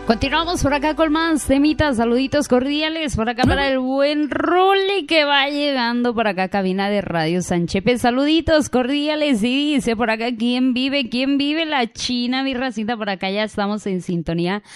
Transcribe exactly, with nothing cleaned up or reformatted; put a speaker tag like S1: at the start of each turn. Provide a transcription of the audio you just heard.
S1: Continuamos por acá con más temitas, saluditos cordiales por acá para el buen Role que va llegando por acá, cabina de Radio Sanchepe. Saluditos cordiales y dice por acá, ¿quién vive? ¿Quién vive? La China, mi racita, por acá ya estamos en sintonía